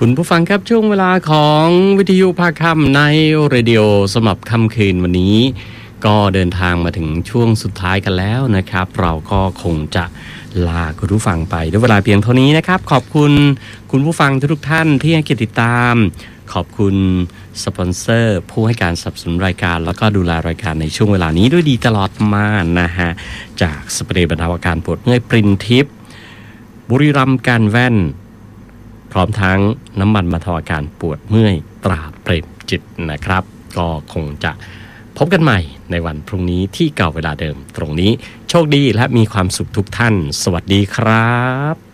คุณผู้ฟังครับช่วงเวลาของวิทยุภาคค่ำในเรดิโอสำหรับค่ำคืนวันนี้ก็เดินทางมาถึงช่วงสุดท้ายกันแล้วนะครับเราก็คงจะลาคุณผู้ฟังไปด้วยเวลาเพียงเท่านี้นะครับขอบคุณคุณผู้ฟังทุกท่านที่ให้เกียรติติดตามขอบคุณสปอนเซอร์ผู้ให้การสนับสนุนรายการแล้วก็ดูแลรายการในช่วงเวลานี้ด้วยดีตลอดมานะฮะจากสเปรย์บรรเทาอาการปวดเมื่อยปรินทิพย์บุรีรัมย์การแว่นพร้อมทั้งน้ำมันบรรเทาอาการปวดเมื่อยตราเปรมจิตนะครับก็คงจะพบกันใหม่ในวันพรุ่งนี้ที่เก่าเวลาเดิมตรงนี้โชคดีและมีความสุขทุกท่านสวัสดีครับ